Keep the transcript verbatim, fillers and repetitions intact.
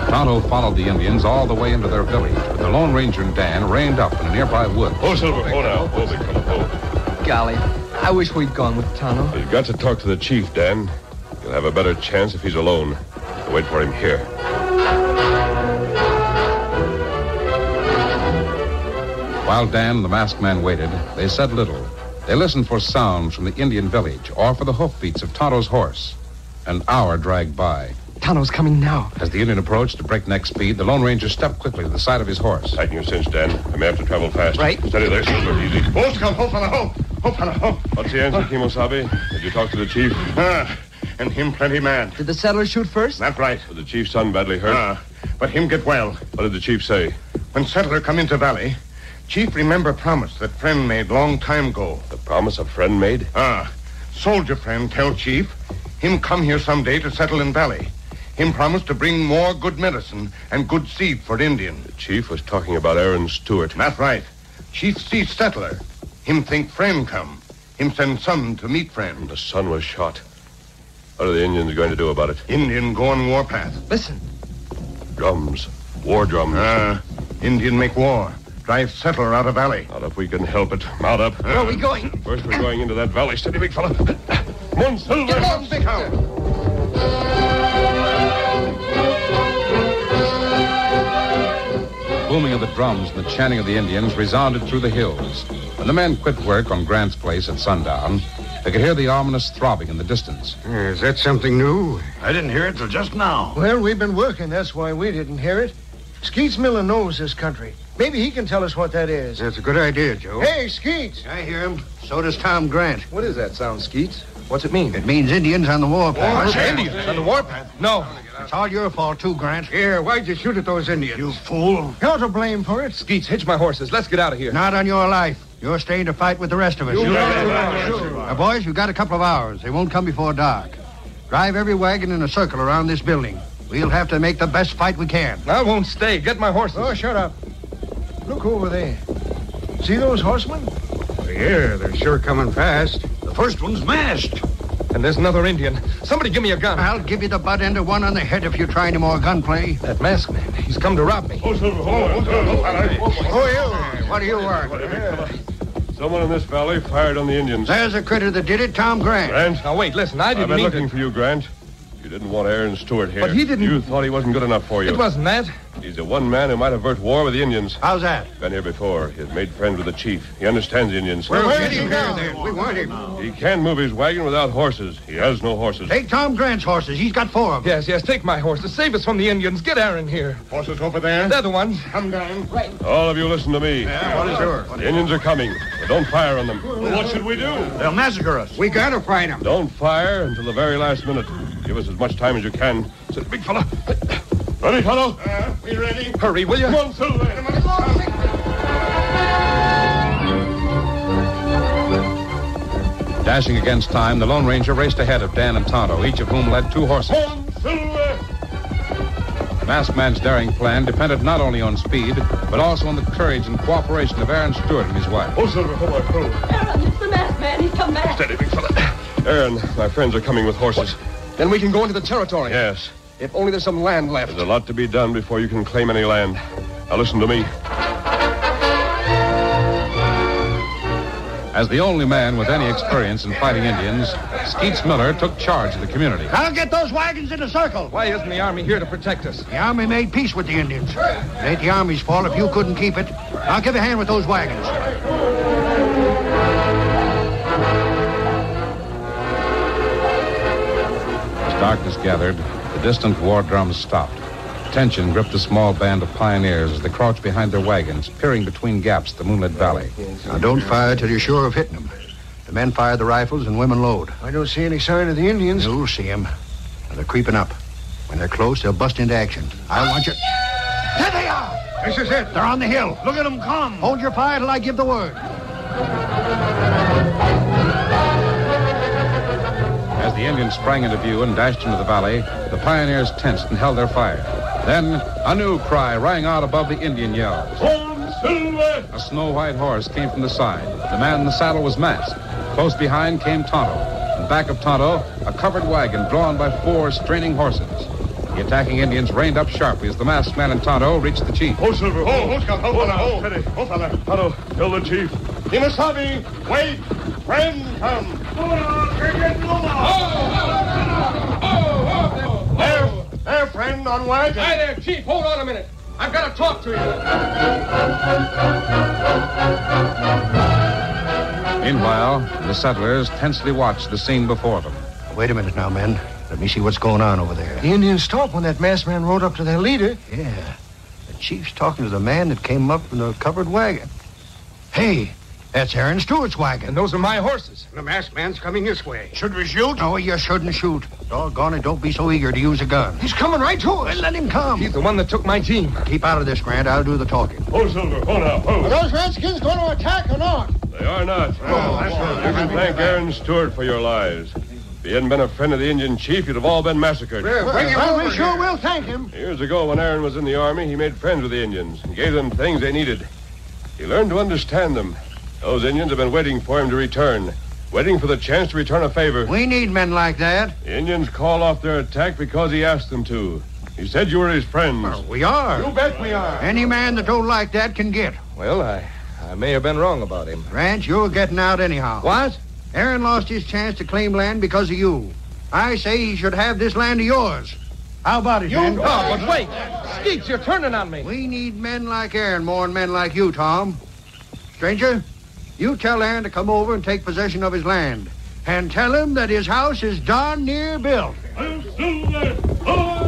Tonto followed the Indians all the way into their village, but the Lone Ranger and Dan reined up in a nearby wood. Oh, Silver, oh now. Oh, big fellow, oh. Golly, I wish we'd gone with Tonto. You've got to talk to the chief, Dan. You'll have a better chance if he's alone. So wait for him here. While Dan and the masked man waited, they said little. They listened for sounds from the Indian village or for the hoofbeats of Tonto's horse. An hour dragged by. Tonto's coming now. As the Indian approached at breakneck speed, the Lone Ranger stepped quickly to the side of his horse. Tighten your cinch, Dan. I may have to travel fast. Right. Steady there, Silver. Easy. Both come, ho, fella, ho. Ho, fella, ho. What's the answer, Kimosabe? Did you talk to the chief? Ah, and him plenty mad. Did the settler shoot first? That's right. Was the chief's son badly hurt? Ah, but him get well. What did the chief say? When settler come into valley, chief remember promise that friend made long time ago. The promise a friend made? Ah, soldier friend tell chief, him come here someday to settle in valley. Him promised to bring more good medicine and good seed for Indian. The chief was talking about Aaron Stewart. That's right. Chief see settler. Him think friend come. Him send son to meet friend. The son was shot. What are the Indians going to do about it? Indian go on warpath. Listen. Drums. War drums. Ah, Indian make war. Drive settler out of valley. Not if we can help it. Mount up. Where are we going? First, we're going into that valley. Steady, big fella. Come on, Silver. Get along, big Hound. Booming of the drums and the chanting of the Indians resounded through the hills. When the men quit work on Grant's place at sundown, they could hear the ominous throbbing in the distance. Is that something new? I didn't hear it till just now. Well, we've been working. That's why we didn't hear it. Skeets Miller knows this country. Maybe he can tell us what that is. That's a good idea, Joe. Hey, Skeets! I hear him. So does Tom Grant. What is that sound, Skeets? What's it mean? It means Indians on the warpath. Indians on the warpath? No. It's all your fault, too, Grant. Here, why'd you shoot at those Indians? You fool. You're to blame for it. Skeets, hitch my horses. Let's get out of here. Not on your life. You're staying to fight with the rest of us. Now, boys, you've got a couple of hours. They won't come before dark. Drive every wagon in a circle around this building. We'll have to make the best fight we can. I won't stay. Get my horses. Oh, shut up. Look over there. See those horsemen? Yeah, they're sure coming fast. The first one's masked. And there's another Indian. Somebody give me a gun. I'll give you the butt end of one on the head if you try any more gunplay. That masked man. He's come to rob me. Oh, Silver, hold on. Who are you? What do you want? Someone in this valley fired on the Indians. There's a critter that did it, Tom Grant. Grant? Now, wait, listen. I I've didn't been mean looking to... for you, Grant. You didn't want Aaron Stewart here. But he didn't- You thought he wasn't good enough for you. It wasn't that. He's the one man who might avert war with the Indians. How's that? Been here before. He has made friends with the chief. He understands the Indians. Well, where get is he him now? here, then. We want him. He can't move his wagon without horses. He has no horses. Take Tom Grant's horses. He's got four of them. Yes, yes, take my horses. Save us from the Indians. Get Aaron here. Horses over there. They're the ones. Come down. Right. All of you listen to me. What is yours? The Indians are coming. But don't fire on them. Well, what should we do? They'll massacre us. We gotta fight him. Don't fire until the very last minute. Give us as much time as you can. Sit, big fella. Ready, fellow? Uh, we ready? Hurry, will you? Come on, Silver. Dashing against time, the Lone Ranger raced ahead of Dan and Tonto, each of whom led two horses. Come on, Silver. The masked man's daring plan depended not only on speed, but also on the courage and cooperation of Aaron Stewart and his wife. Oh, Silver, hold on, hold on. Aaron, it's the masked man. He's come back. Steady, big fella. Aaron, my friends are coming with horses. Then we can go into the territory. Yes. If only there's some land left. There's a lot to be done before you can claim any land. Now listen to me. As the only man with any experience in fighting Indians, Skeets Miller took charge of the community. I'll get those wagons in a circle. Why isn't the army here to protect us? The army made peace with the Indians. It ain't the army's fault if you couldn't keep it. I'll give you a hand with those wagons. As darkness gathered, the distant war drums stopped. Tension gripped the small band of pioneers as they crouched behind their wagons, peering between gaps at the moonlit valley. Now, don't fire till you're sure of hitting them. The men fire the rifles and women load. I don't see any sign of the Indians. You'll see them. Now, they're creeping up. When they're close, they'll bust into action. I want you... There they are! This is it. They're on the hill. Look at them come. Hold your fire till I give the word. As the Indians sprang into view and dashed into the valley, the pioneers tensed and held their fire. Then a new cry rang out above the Indian yells. On, Silver! A snow-white horse came from the side. The man in the saddle was masked. Close behind came Tonto. And back of Tonto, a covered wagon drawn by four straining horses. The attacking Indians reined up sharply as the masked man and Tonto reached the chief. Oh, Silver. Oh, oh, Scout, oh, Oh, fella, now, oh. steady. Oh, fella. Tonto, tell the chief. Kimasabi, wait. Friend, come. There, there, friend, on wagon. Hi there, Chief. Hold on a minute. I've got to talk to you. Meanwhile, the settlers tensely watched the scene before them. Wait a minute now, men. Let me see what's going on over there. The Indians stopped when that masked man rode up to their leader. Yeah. The chief's talking to the man that came up in the covered wagon. Hey, that's Aaron Stewart's wagon. And those are my horses. The masked man's coming this way. Should we shoot? No, you shouldn't shoot. Doggone it, don't be so eager to use a gun. He's coming right to us. Well, let him come. He's the one that took my team. Keep out of this, Grant. I'll do the talking. Oh, Silver. Oh, now. Oh. Are those Redskins going to attack or not? They are not. Oh, that's right. You can thank Aaron Stewart for your lies. If he hadn't been a friend of the Indian chief, you'd have all been massacred. Bring him well, we sure will thank him. Years ago, when Aaron was in the army, he made friends with the Indians and gave them things they needed. He learned to understand them. Those Indians have been waiting for him to return, waiting for the chance to return a favor. We need men like that. The Indians called off their attack because he asked them to. He said you were his friends. Well, we are. You bet we are. Any man that don't like that can get. Well, I, I may have been wrong about him. Grant, you're getting out anyhow. What? Aaron lost his chance to claim land because of you. I say he should have this land of yours. How about it, men? Oh, but wait. Skeets, you're turning on me. We need men like Aaron more than men like you, Tom. Stranger, you tell Aaron to come over and take possession of his land. And tell him that his house is darn near built. Silver!